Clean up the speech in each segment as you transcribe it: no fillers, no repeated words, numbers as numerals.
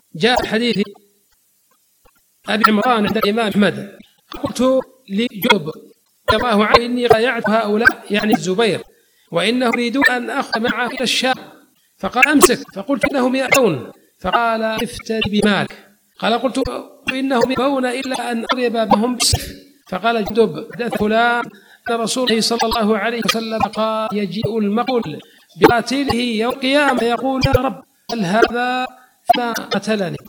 جاء حديث أبي عمران عند الإمام أحمد: قلت لجندب رضي الله عنه: إني بايعت هؤلاء يعني الزبير وإنه يريدون أن أخذ معه إلى الشام، فقال: أمسك. فقلت: إنهم يأتون. فقال: افتدي بمالك. قال: قلت: إنهم يأبون إلا أن أضرب بهم بالسيف. فقال جندب: حدث فلان أن رسول الله صلى الله عليه وسلم قال: يجيء المقتول بقاتله يوم القيامة يقول: يا رب هل هذا ما قتلني؟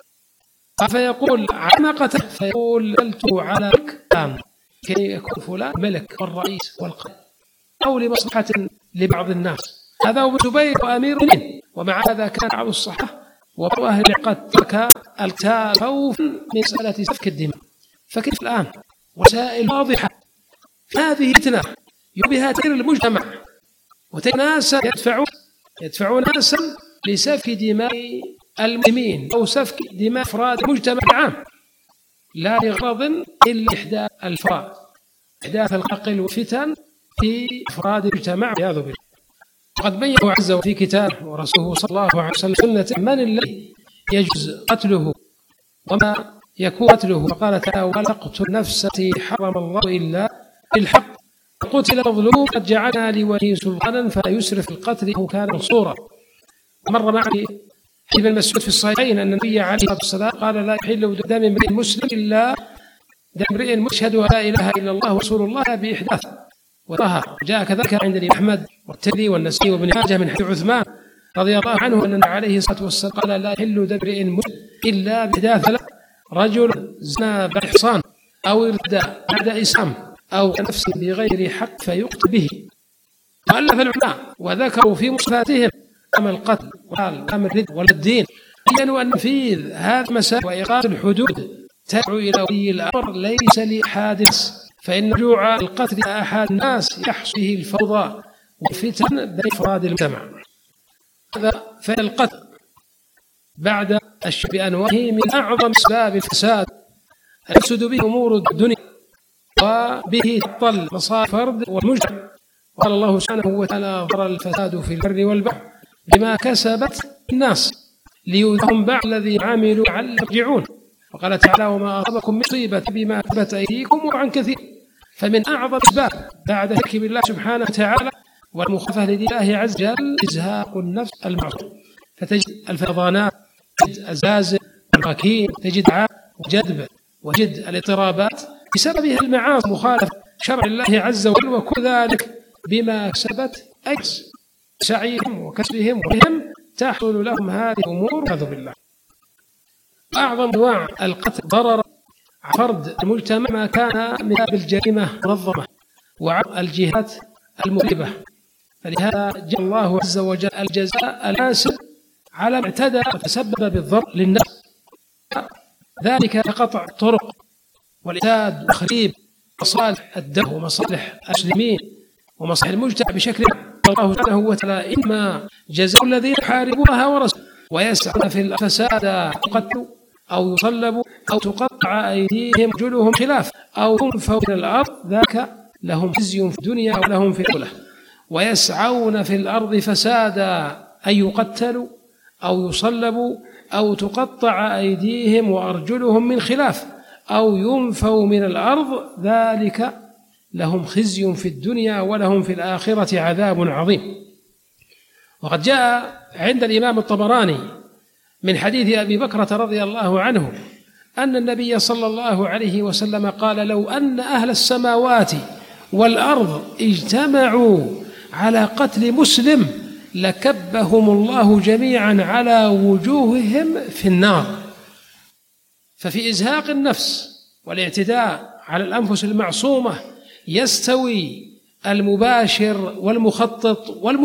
فيقول: عما قتل؟ فيقول: قتلته على كلام كي يكون فلان ملك والرئيس والقائد أو لمصلحة لبعض الناس. هذا هو زبير وأمير المؤمنين، ومع هذا كان بعض الصحابة وبعض أهل قد ترك القتال خوفا من مسألة سفك الدماء. فكيف الآن؟ وسائل واضحة في هذه الفتنة بها تغيير المجتمع، وتناس يدفعون ناسا لسفك دماء المسلمين أو سفك دماء أفراد المجتمع العام، لا لغرض إلا إحداث الفوضى، إحداث القتل والفتن في أفراد المجتمع والعياذ بالله. وقد بين الله عز وجل في كتابه ورسوله صلى الله عليه وسلم سنة من الذي يجوز قتله وما يكون قتله. فقال تعالى: ولا تقتل نفس التي حرم الله إلا بالحق قتل مظلوم قد جعلنا لوليه سلطانا فلا يسرف في القتل إنه كان منصورا. مر معي حديث ابن مسعود في الصحيحين أن النبي عليه الصلاة والسلام قال: لا يحل دم امرئ مسلم إلا دم امرئ مشهد لا إله إلا الله ورسول الله بإحداث وطهر. جاء كذلك عند الإمام أحمد والترمذي والنسائي وابن ماجه من حديث عثمان رضي الله عنه أن النبي عليه الصلاة والسلام قال: لا يحل دم امرئ مسلم إلا بإحداث رجل زنى بعد إحصان أو ارتدى بعد إسلام أو نفس بغير حق فيقتل به. وألف العلماء وذكروا في مصفاتهم أمر القتل وأمر الرد والدين، بينوا أن تنفيذ هذه المسائل وإقامة الحدود تدعو إلى ولي الأمر ليس لأحد، فإن رجوع القتل إلى أحد الناس يحصل به الفوضى والفتن بين أفراد المجتمع. هذا فالقتل بعد الشرك بأنواعه من أعظم أسباب الفساد يفسد به أمور الدنيا وبه تبطل مصالح الفرد والمجتمع. قال الله سبحانه وتعالى: ظهر الفساد في البر والبحر بما كسبت الناس ليذيقهم بعض الذي عملوا لعلهم يرجعون. وقال تعالى: وما أصابكم من مصيبة بما كسبت أيديكم وعن كثير. فمن أعظم الأسباب بعد الشرك بالله سبحانه وتعالى والمخالفة لدين الله عز وجل إزهاق النفس المعصية، فتجد الفيضانات، تجد الزلازل والبراكين، تجد وجدب وجد الاضطرابات بسبب المعاصي مخالفة شرع الله عز وجل، وكل ذلك بما كسبت أيديهم سعيهم وكسبهم وهم تحصل لهم هذه الأمور والعياذ بالله. أعظم أنواع القتل ضرر على فرد المجتمع ما كان من باب الجريمة المنظمة وعلى الجهات المرتبة. فلهذا جعل الله عز وجل الجزاء الناسب على ما اعتدى وتسبب بالضرر للناس، ذلك قطع الطرق والإفساد وخريب مصالح الدولة ومصالح المسلمين ومصالح المجتمع بشكل عام. الله سبحانه وتعالى: إنما جزاء الذين يحاربون الله ورسوله ويسعون في الفساد يقتلوا أو يصلبوا أو تقطع أيديهم وأرجلهم خلاف أو ينفوا من الأرض ذاك لهم خزي في الدنيا ولهم في الآخرة. ويسعون في الأرض فسادا أن يقتلوا أو يصلبوا أو تقطع أيديهم وأرجلهم من خلاف أو ينفوا من الأرض ذلك لهم خزي في الدنيا ولهم في الآخرة عذاب عظيم. وقد جاء عند الإمام الطبراني من حديث أبي بكرة رضي الله عنه أن النبي صلى الله عليه وسلم قال: لو أن أهل السماوات والأرض اجتمعوا على قتل مسلم لكبهم الله جميعا على وجوههم في النار. ففي إزهاق النفس والاعتداء على الأنفس المعصومة يستوي المباشر والمخطط